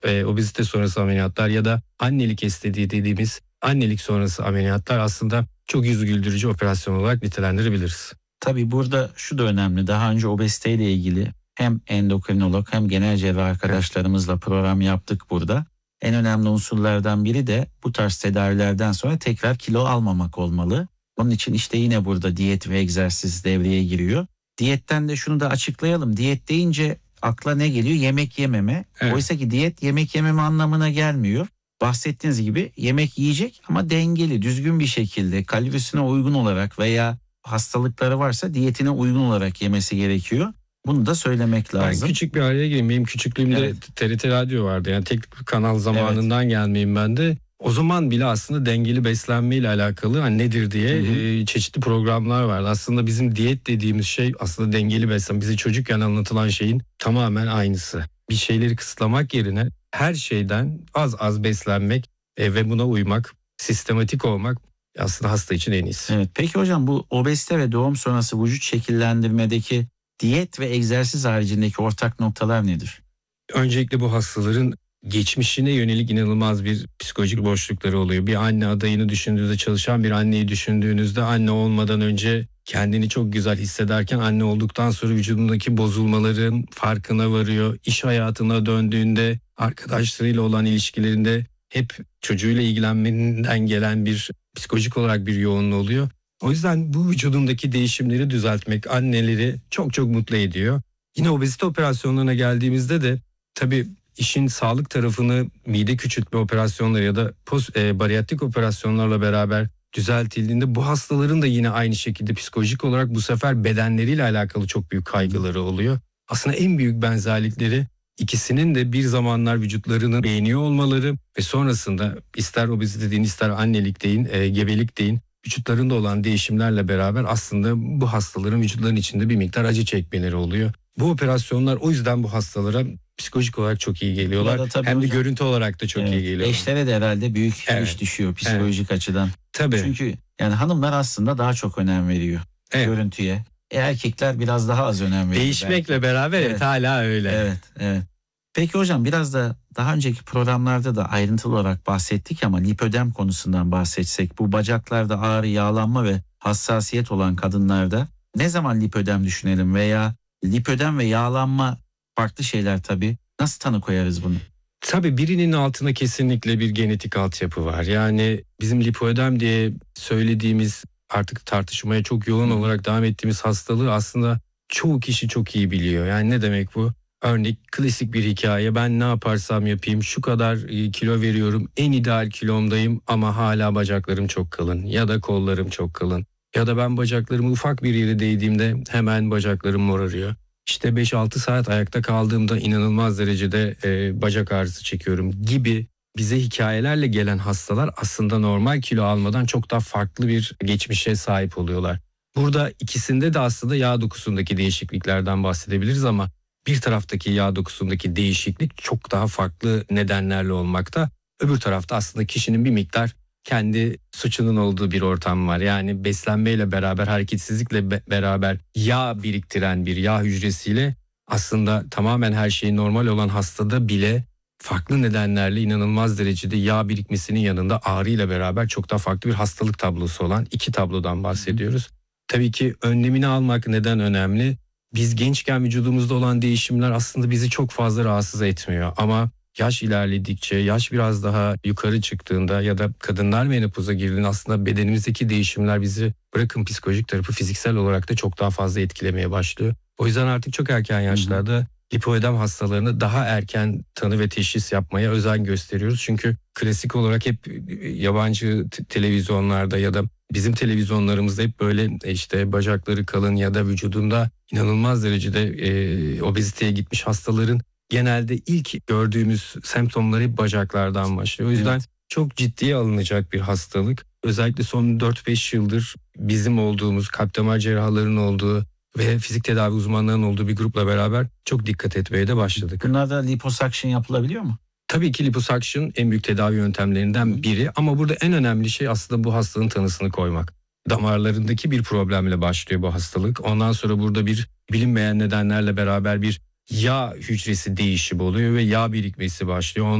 obezite sonrası ameliyatlar ya da annelik estetiği dediğimiz annelik sonrası ameliyatlar aslında çok yüz güldürücü operasyon olarak nitelendirebiliriz. Tabii burada şu da önemli. Daha önce obeziteyle ilgili hem endokrinolog hem genel cerrah arkadaşlarımızla program yaptık burada. En önemli unsurlardan biri de bu tarz tedavilerden sonra tekrar kilo almamak olmalı. Onun için işte yine burada diyet ve egzersiz devreye giriyor. Diyetten de şunu da açıklayalım. Diyet deyince akla ne geliyor? Yemek yememe. Evet. Oysa ki diyet yemek yememe anlamına gelmiyor. Bahsettiğiniz gibi yemek yiyecek ama dengeli, düzgün bir şekilde kalorisine uygun olarak veya hastalıkları varsa diyetine uygun olarak yemesi gerekiyor. Bunu da söylemek lazım. Ben küçük bir araya gireyim. Benim küçüklüğümde Evet. TRT Radyo vardı. Yani tek kanal zamanından gelmeyeyim ben de. O zaman bile aslında dengeli beslenme ile alakalı hani nedir diye çeşitli programlar vardı. Aslında bizim diyet dediğimiz şey aslında dengeli beslenme. Bize çocukken anlatılan şeyin tamamen aynısı. Bir şeyleri kısıtlamak yerine her şeyden az az beslenmek ve buna uymak, sistematik olmak aslında hasta için en iyisi. Evet. Peki hocam bu obezite ve doğum sonrası vücut şekillendirmedeki diyet ve egzersiz haricindeki ortak noktalar nedir? Öncelikle bu hastaların geçmişine yönelik inanılmaz bir psikolojik boşlukları oluyor. Bir anne adayını düşündüğünüzde, çalışan bir anneyi düşündüğünüzde anne olmadan önce kendini çok güzel hissederken anne olduktan sonra vücudundaki bozulmaların farkına varıyor. İş hayatına döndüğünde arkadaşlarıyla olan ilişkilerinde hep çocuğuyla ilgilenmeden gelen bir psikolojik olarak bir yoğunluğu oluyor. O yüzden bu vücudundaki değişimleri düzeltmek anneleri çok çok mutlu ediyor. Yine obezite operasyonlarına geldiğimizde de tabii işin sağlık tarafını mide küçültme operasyonları ya da bariyatrik operasyonlarla beraber düzeltildiğinde bu hastaların da yine aynı şekilde psikolojik olarak bu sefer bedenleriyle alakalı çok büyük kaygıları oluyor. Aslında en büyük benzerlikleri ikisinin de bir zamanlar vücutlarını beğeniyor olmaları ve sonrasında ister obezite deyin ister annelik deyin, gebelik deyin vücutlarında olan değişimlerle beraber aslında bu hastaların vücutlarının içinde bir miktar acı çekmeleri oluyor. Bu operasyonlar o yüzden bu hastalara psikolojik olarak çok iyi geliyorlar. Hem de görüntü olarak da çok iyi geliyorlar. Eşlere de herhalde büyük iş düşüyor psikolojik açıdan. Tabii. Çünkü yani hanımlar aslında daha çok önem veriyor görüntüye. Erkekler biraz daha az önem veriyor. Değişmekle belki beraber hala öyle. Evet. Peki hocam biraz da daha önceki programlarda da ayrıntılı olarak bahsettik ama lipödem konusundan bahsetsek, bu bacaklarda ağrı, yağlanma ve hassasiyet olan kadınlarda ne zaman lipödem düşünelim veya lipödem ve yağlanma farklı şeyler tabii. Nasıl tanı koyarız bunu? Tabii birinin altında kesinlikle bir genetik altyapı var. Yani bizim lipödem diye söylediğimiz artık tartışmaya çok yoğun olarak devam ettiğimiz hastalığı aslında çoğu kişi çok iyi biliyor. Yani ne demek bu? Örnek klasik bir hikaye. Ben ne yaparsam yapayım şu kadar kilo veriyorum. En ideal kilomdayım ama hala bacaklarım çok kalın ya da kollarım çok kalın. Ya da ben bacaklarımı ufak bir yere değdiğimde hemen bacaklarım morarıyor. İşte 5-6 saat ayakta kaldığımda inanılmaz derecede bacak ağrısı çekiyorum gibi bize hikayelerle gelen hastalar aslında normal kilo almadan çok daha farklı bir geçmişe sahip oluyorlar. Burada ikisinde de aslında yağ dokusundaki değişikliklerden bahsedebiliriz ama bir taraftaki yağ dokusundaki değişiklik çok daha farklı nedenlerle olmakta. Öbür tarafta aslında kişinin bir miktar kendi suçunun olduğu bir ortam var. Yani beslenmeyle beraber, hareketsizlikle beraber yağ biriktiren bir yağ hücresiyle aslında tamamen her şey normal olan hastada bile farklı nedenlerle inanılmaz derecede yağ birikmesinin yanında ağrıyla beraber çok daha farklı bir hastalık tablosu olan iki tablodan bahsediyoruz. Tabii ki önlemini almak neden önemli? Biz gençken vücudumuzda olan değişimler aslında bizi çok fazla rahatsız etmiyor ama yaş ilerledikçe, yaş biraz daha yukarı çıktığında ya da kadınlar menopoza girdiğinde aslında bedenimizdeki değişimler bizi bırakın psikolojik tarafı fiziksel olarak da çok daha fazla etkilemeye başlıyor. O yüzden artık çok erken yaşlarda lipödem hastalarını daha erken tanı ve teşhis yapmaya özen gösteriyoruz. Çünkü klasik olarak hep yabancı televizyonlarda ya da bizim televizyonlarımızda hep böyle işte bacakları kalın ya da vücudunda inanılmaz derecede obeziteye gitmiş hastaların genelde ilk gördüğümüz semptomları hep bacaklardan başlıyor. O yüzden çok ciddiye alınacak bir hastalık. Özellikle son 4-5 yıldır bizim olduğumuz, kalp damar cerrahlarının olduğu ve fizik tedavi uzmanlarının olduğu bir grupla beraber çok dikkat etmeye de başladık. Bunlarda liposuction yapılabiliyor mu? Tabii ki liposuction en büyük tedavi yöntemlerinden biri ama burada en önemli şey aslında bu hastalığın tanısını koymak. Damarlarındaki bir problemle başlıyor bu hastalık. Ondan sonra burada bir bilinmeyen nedenlerle beraber bir yağ hücresi değişimi oluyor ve yağ birikmesi başlıyor.